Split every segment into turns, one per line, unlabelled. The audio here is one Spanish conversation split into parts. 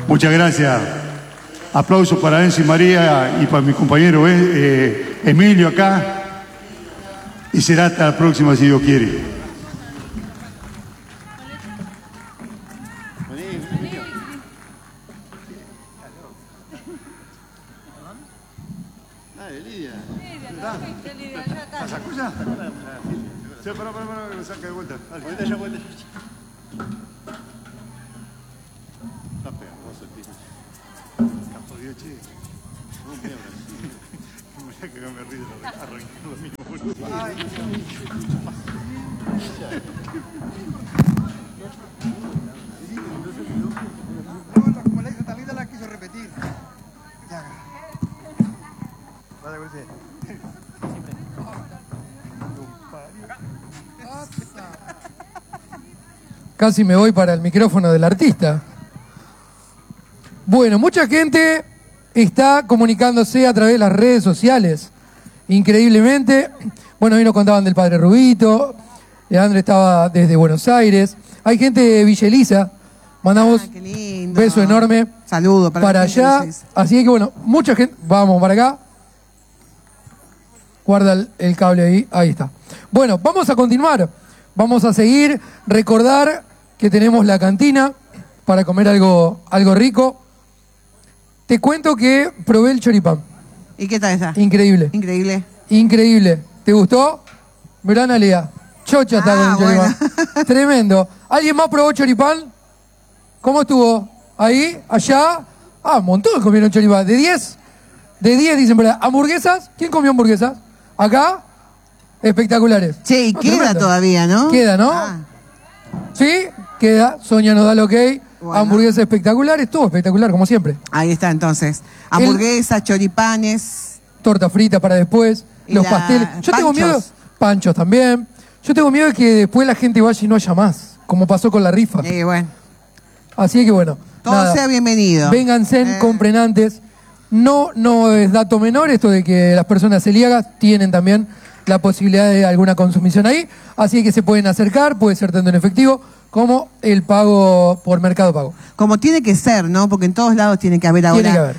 Muchas gracias. Aplausos para Enzo y María y para mi compañero Emilio acá. Y será hasta la próxima si Dios quiere. Saca de vuelta. Vuelta ya, vuelta. Está pegajoso el piso. Está jodido, che. No me abras. Como ya que me río de arrancar lo mismo, boludo. Ay, no, como la hizo tan linda, la quiso repetir. Ya. Vale, vuelta.
Casi me voy para el micrófono del artista. Bueno, mucha gente está comunicándose a través de las redes sociales. Increíblemente. Bueno, hoy nos contaban del padre Rubito. Leandro estaba desde Buenos Aires. Hay gente de Villa Elisa. Mandamos un beso enorme.
Saludo
para allá. Así que bueno, mucha gente. Vamos para acá. Guarda el cable ahí. Ahí está. Bueno, vamos a continuar. Vamos a seguir. Recordar que tenemos la cantina para comer algo rico. Te cuento que probé el choripán.
¿Y qué tal está?
Increíble.
Increíble.
Increíble. ¿Te gustó? Mirá, Analia. Chocha está con el choripán. Bueno. Tremendo. ¿Alguien más probó choripán? ¿Cómo estuvo? ¿Ahí? ¿Allá? Ah, un montón comieron choripán. ¿De 10? De 10 dicen, ¿verdad? ¿Hamburguesas? ¿Quién comió hamburguesas? ¿Acá? Espectaculares.
Che, y queda tremendo. Todavía, ¿no?
Queda, ¿no? ¿Sí? Queda. Sonia nos da el ok. Bueno. Hamburguesas espectaculares. Todo espectacular, como siempre.
Ahí está, entonces. Hamburguesas, choripanes.
Torta frita para después. Los pasteles. Yo tengo miedo. Panchos también. Yo tengo miedo de que después la gente vaya y no haya más. Como pasó con la rifa.
Bueno.
Así que bueno.
Todo nada. Sea bienvenido.
Vénganse, compren antes. No es dato menor esto de que las personas celíacas tienen también la posibilidad de alguna consumición ahí. Así que se pueden acercar. Puede ser tanto en efectivo como el pago por Mercado Pago.
Como tiene que ser, ¿no? Porque en todos lados tiene que haber ahora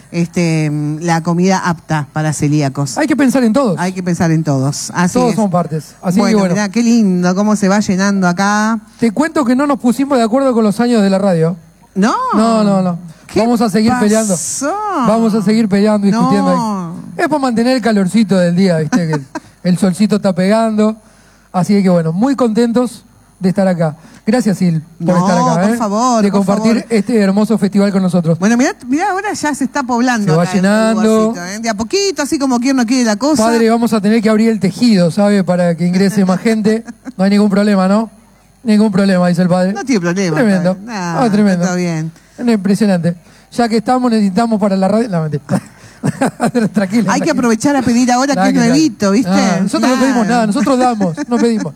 la comida apta para celíacos.
Hay que pensar en todos.
Hay que pensar en todos. Así
todos
es.
son partes. Así
bueno,
que bueno.
Mirá, qué lindo cómo se va llenando acá.
Te cuento que no nos pusimos de acuerdo con los años de la radio.
No.
No. Vamos a seguir peleando. Vamos a seguir peleando, discutiendo ahí. Es por mantener el calorcito del día, ¿viste? Que el solcito está pegando. Así que bueno, muy contentos de estar acá. Gracias, Sil, por estar acá.
Por favor.
De compartir este hermoso festival con nosotros.
Bueno, mirá, ahora ya se está poblando.
Se va llenando.
De a poquito, así como quien no quiere la cosa.
Padre, vamos a tener que abrir el tejido, ¿sabe? Para que ingrese más gente. No hay ningún problema, ¿no? Ningún problema, dice el padre.
No tiene problema.
Tremendo. Tremendo.
Está bien.
Impresionante. Ya que estamos, necesitamos para la radio. No, mentira. Tranquila.
Hay que aprovechar a pedir ahora que es nuevito, ¿viste?
Nosotros no pedimos nada, nosotros damos, no pedimos.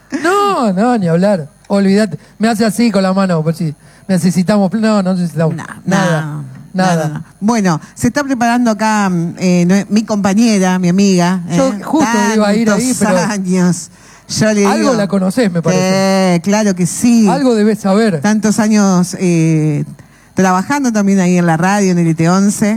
No, ni hablar. Olvídate. Me hace así con la mano, por si necesitamos. No necesitamos. Nada.
Bueno, se está preparando acá mi compañera, mi amiga.
Yo justo iba a ir ahí, pero.
Años. Yo le
algo
digo,
la conocés, me parece.
Claro que sí.
Algo debes saber.
Tantos años trabajando también ahí en la radio, en el ET11.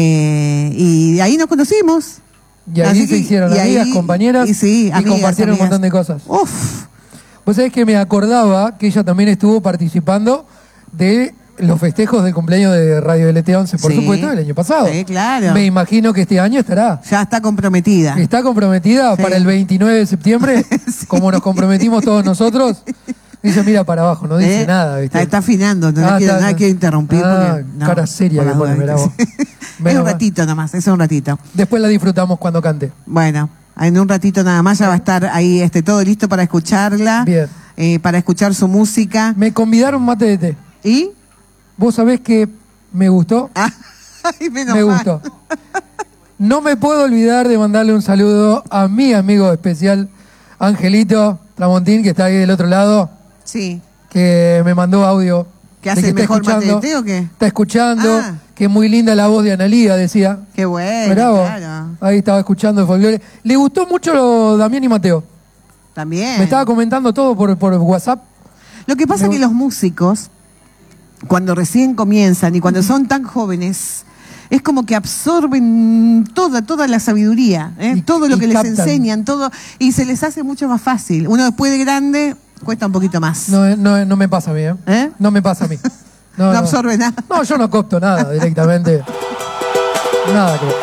Y ahí nos conocimos.
Y ahí se hicieron amigas, compañeras, y compartieron un montón de cosas.
Uf.
Vos sabés que me acordaba que ella también estuvo participando de los festejos del cumpleaños de Radio LT11, por supuesto, el año pasado.
Sí, claro.
Me imagino que este año estará.
Ya está comprometida.
¿Está comprometida para el 29 de septiembre? Como nos comprometimos todos nosotros. Dice, mira para abajo, no dice nada, ¿viste?
Está afinando, no quiere interrumpir.
Cara seria que pone, mirá vos.
Es un ratito nomás, es un ratito.
Después la disfrutamos cuando cante.
Bueno, en un ratito nada más ya va a estar ahí todo listo para escucharla.
Bien.
Para escuchar su música.
Me convidaron mate de té.
¿Y?
¿Vos sabés que me gustó?
Ay,
me gustó. No me puedo olvidar de mandarle un saludo a mi amigo especial, Angelito Tramontín, que está ahí del otro lado.
Sí.
Que me mandó audio.
¿Que hace el mejor mate de té o qué?
Está escuchando. Que es muy linda la voz de Analía, decía.
Qué bueno, claro.
Ahí estaba escuchando el folclore. Le gustó mucho Damián y Mateo.
También.
Me estaba comentando todo por WhatsApp.
Lo que pasa es que los músicos cuando recién comienzan y cuando son tan jóvenes, es como que absorben toda la sabiduría, todo lo que les
captan.
enseñan, todo, y se les hace mucho más fácil. Uno después de grande cuesta un poquito más.
No me pasa a mí,
¿Eh?
No me pasa a mí.
No absorbe nada.
No, yo no copto nada directamente. Nada que...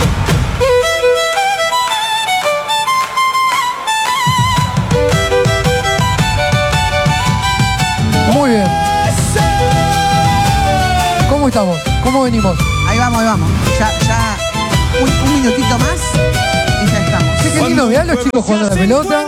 Muy bien. ¿Cómo estamos? ¿Cómo venimos?
Ahí vamos. Ya un minutito más y ya estamos.
Qué lindo, vean los chicos jugando a la pelota.